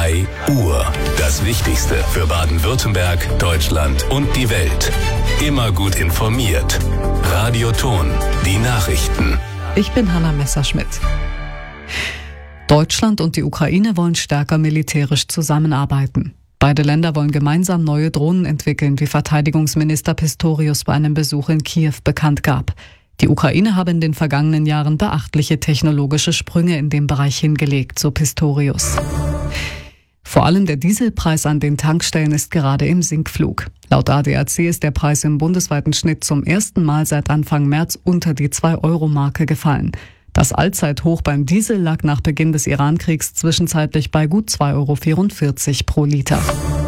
3 Uhr. Das Wichtigste für Baden-Württemberg, Deutschland und die Welt. Immer gut informiert. Radio Ton, die Nachrichten. Ich bin Hanna Messerschmidt. Deutschland und die Ukraine wollen stärker militärisch zusammenarbeiten. Beide Länder wollen gemeinsam neue Drohnen entwickeln, wie Verteidigungsminister Pistorius bei einem Besuch in Kiew bekannt gab. Die Ukraine habe in den vergangenen Jahren beachtliche technologische Sprünge in dem Bereich hingelegt, so Pistorius. Vor allem der Dieselpreis an den Tankstellen ist gerade im Sinkflug. Laut ADAC ist der Preis im bundesweiten Schnitt zum ersten Mal seit Anfang März unter die 2-Euro-Marke gefallen. Das Allzeithoch beim Diesel lag nach Beginn des Irankriegs zwischenzeitlich bei gut 2,44 Euro pro Liter.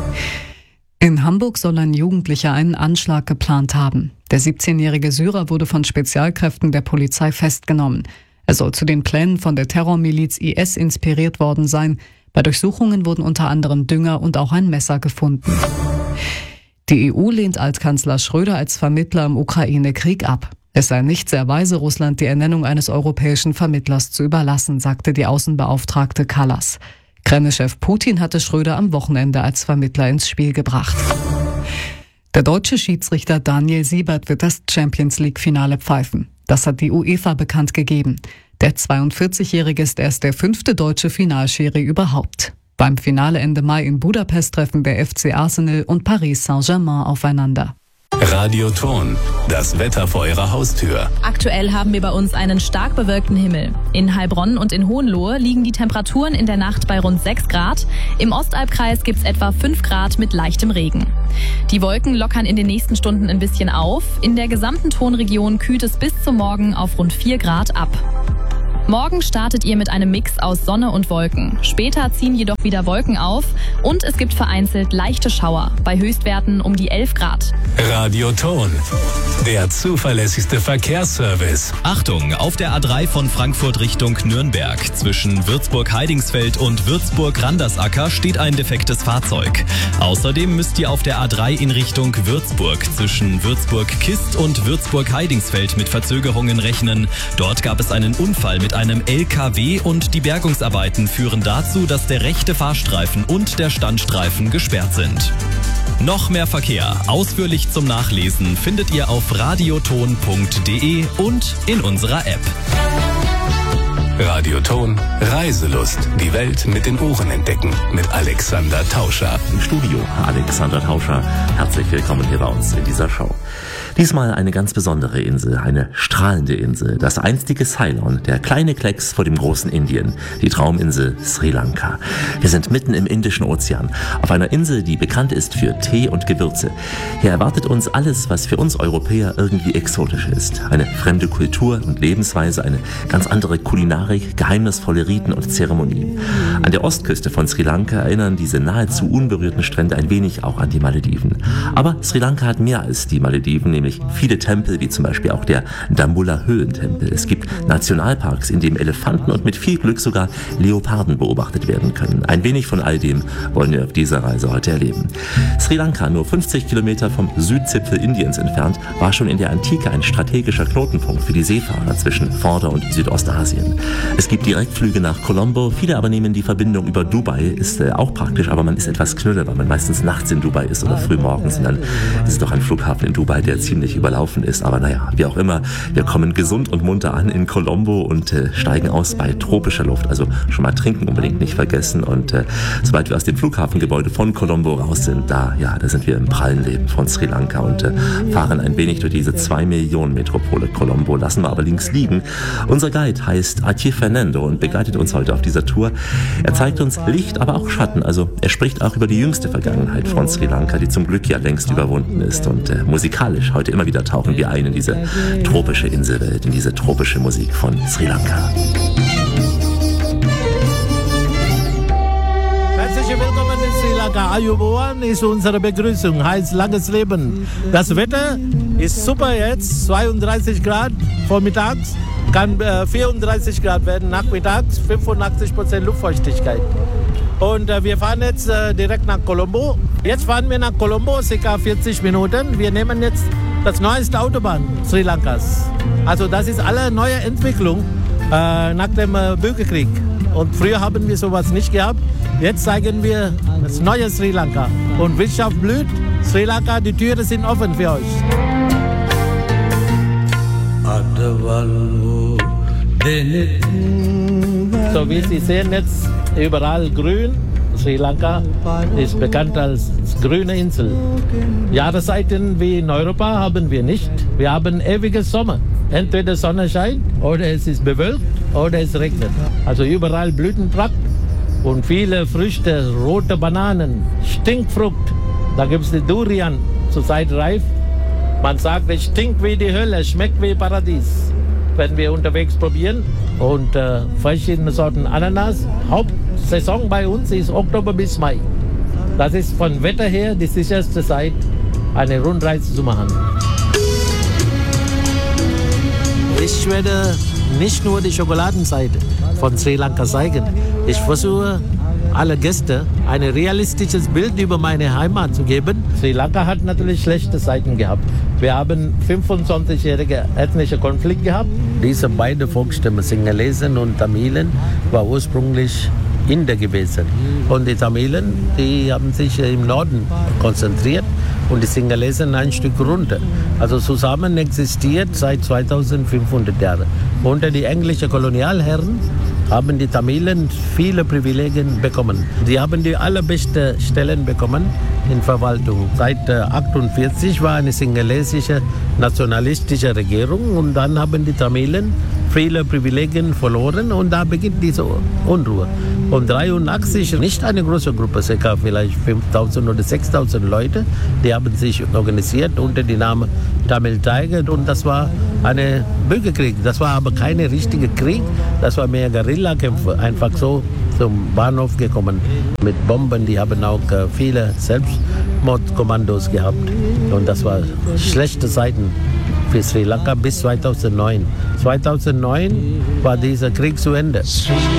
In Hamburg soll ein Jugendlicher einen Anschlag geplant haben. Der 17-jährige Syrer wurde von Spezialkräften der Polizei festgenommen. Er soll zu den Plänen von der Terrormiliz IS inspiriert worden sein. Bei Durchsuchungen wurden unter anderem Dünger und auch ein Messer gefunden. Die EU lehnt Altkanzler Schröder als Vermittler im Ukraine-Krieg ab. Es sei nicht sehr weise, Russland die Ernennung eines europäischen Vermittlers zu überlassen, sagte die Außenbeauftragte Kallas. Kreml-Chef Putin hatte Schröder am Wochenende als Vermittler ins Spiel gebracht. Der deutsche Schiedsrichter Daniel Siebert wird das Champions-League-Finale pfeifen. Das hat die UEFA bekannt gegeben. Der 42-Jährige ist erst der 5. deutsche Finalschiri überhaupt. Beim Finale Ende Mai in Budapest treffen der FC Arsenal und Paris Saint-Germain aufeinander. Radio Ton, das Wetter vor Ihrer Haustür. Aktuell haben wir bei uns einen stark bewölkten Himmel. In Heilbronn und in Hohenlohe liegen die Temperaturen in der Nacht bei rund 6 Grad. Im Ostalbkreis gibt's etwa 5 Grad mit leichtem Regen. Die Wolken lockern in den nächsten Stunden ein bisschen auf. In der gesamten Tonregion kühlt es bis zum Morgen auf rund 4 Grad ab. Morgen startet ihr mit einem Mix aus Sonne und Wolken. Später ziehen jedoch wieder Wolken auf und es gibt vereinzelt leichte Schauer, bei Höchstwerten um die 11 Grad. Radio Ton, der zuverlässigste Verkehrsservice. Achtung, auf der A3 von Frankfurt Richtung Nürnberg. Zwischen Würzburg-Heidingsfeld und Würzburg-Randersacker steht ein defektes Fahrzeug. Außerdem müsst ihr auf der A3 in Richtung Würzburg zwischen Würzburg-Kist und Würzburg-Heidingsfeld mit Verzögerungen rechnen. Dort gab es einen Unfall mit einem LKW und die Bergungsarbeiten führen dazu, dass der rechte Fahrstreifen und der Standstreifen gesperrt sind. Noch mehr Verkehr, ausführlich zum Nachlesen, findet ihr auf radioton.de und in unserer App. Radio Ton, Reiselust. Die Welt mit den Ohren entdecken. Mit Alexander Tauscher. Im Studio Alexander Tauscher. Herzlich willkommen hier bei uns in dieser Show. Diesmal eine ganz besondere Insel, eine strahlende Insel. Das einstige Ceylon, der kleine Klecks vor dem großen Indien. Die Trauminsel Sri Lanka. Wir sind mitten im Indischen Ozean. Auf einer Insel, die bekannt ist für Tee und Gewürze. Hier erwartet uns alles, was für uns Europäer irgendwie exotisch ist. Eine fremde Kultur und Lebensweise, eine ganz andere Kulinarik, geheimnisvolle Riten und Zeremonien. An der Ostküste von Sri Lanka erinnern diese nahezu unberührten Strände ein wenig auch an die Malediven. Aber Sri Lanka hat mehr als die Malediven, nämlich viele Tempel, wie zum Beispiel auch der Dambulla-Höhlentempel. Es gibt Nationalparks, in denen Elefanten und mit viel Glück sogar Leoparden beobachtet werden können. Ein wenig von all dem wollen wir auf dieser Reise heute erleben. Sri Lanka, nur 50 Kilometer vom Südzipfel Indiens entfernt, war schon in der Antike ein strategischer Knotenpunkt für die Seefahrer zwischen Vorder- und Südostasien. Es gibt Direktflüge nach Colombo, viele aber nehmen die Verbindung über Dubai, ist auch praktisch, aber man ist etwas knüller, weil man meistens nachts in Dubai ist oder früh morgens und dann ist es doch ein Flughafen in Dubai, der ziemlich überlaufen ist. Aber naja, wie auch immer, wir kommen gesund und munter an in Colombo und steigen aus bei tropischer Luft. Also schon mal trinken unbedingt nicht vergessen. Und sobald wir aus dem Flughafengebäude von Colombo raus sind, da sind wir im prallen Leben von Sri Lanka und fahren ein wenig durch diese 2 Millionen Metropole Colombo, lassen wir aber links liegen. Unser Guide heißt Atier Fernando und begleitet uns heute auf dieser Tour. Er zeigt uns Licht, aber auch Schatten. Also er spricht auch über die jüngste Vergangenheit von Sri Lanka, die zum Glück ja längst überwunden ist. Und musikalisch heute immer wieder tauchen wir ein in diese tropische Inselwelt, in diese tropische Musik von Sri Lanka. Herzlich willkommen in Sri Lanka. Ayubowan ist unsere Begrüßung, heißt langes Leben. Das Wetter ist super jetzt, 32 Grad vormittags, kann 34 Grad werden nachmittags, 85% Luftfeuchtigkeit. Und wir fahren jetzt direkt nach Colombo. Jetzt fahren wir nach Colombo, ca. 40 Minuten. Wir nehmen jetzt das neueste Autobahn Sri Lankas. Also das ist alle neue Entwicklung nach dem Bürgerkrieg. Und früher haben wir sowas nicht gehabt. Jetzt zeigen wir das neue Sri Lanka. Und Wirtschaft blüht. Sri Lanka, die Türen sind offen für euch. So wie Sie sehen jetzt, überall grün. Sri Lanka ist bekannt als grüne Insel. Jahreszeiten wie in Europa haben wir nicht. Wir haben ewige Sommer. Entweder Sonne scheint oder es ist bewölkt oder es regnet. Also überall Blütenpracht und viele Früchte, rote Bananen, Stinkfrucht. Da gibt es die Durian, zurzeit reif. Man sagt, es stinkt wie die Hölle, schmeckt wie Paradies, wenn wir unterwegs probieren. Und verschiedene Sorten Ananas. Hauptsaison bei uns ist Oktober bis Mai. Das ist von Wetter her die sicherste Zeit, eine Rundreise zu machen. Ich werde nicht nur die Schokoladenseite von Sri Lanka zeigen. Ich versuche, alle Gäste ein realistisches Bild über meine Heimat zu geben. Sri Lanka hat natürlich schlechte Seiten gehabt. Wir haben 25-jährige ethnische Konflikt gehabt. Diese beiden Volksstämme, Singalesen und Tamilen, war ursprünglich Inder gewesen. Und die Tamilen, die haben sich im Norden konzentriert und die Singalesen ein Stück runter. Also zusammen existiert seit 2500 Jahren. Unter die englischen Kolonialherren haben die Tamilen viele Privilegien bekommen. Die haben die allerbesten Stellen bekommen in Verwaltung. Seit 1948 war eine singalesische nationalistische Regierung und dann haben die Tamilen viele Privilegien verloren und da beginnt diese Unruhe. Und 1983 nicht eine große Gruppe, ca. vielleicht 5.000 oder 6.000 Leute, die haben sich organisiert unter dem Namen Tamil Tiger und das war ein Bürgerkrieg. Das war aber kein richtiger Krieg, das war mehr Guerillakämpfe, einfach so zum Bahnhof gekommen mit Bomben. Die haben auch viele Selbstmordkommandos gehabt und das war schlechte Zeiten für Sri Lanka bis 2009. 2009 war dieser Krieg zu Ende.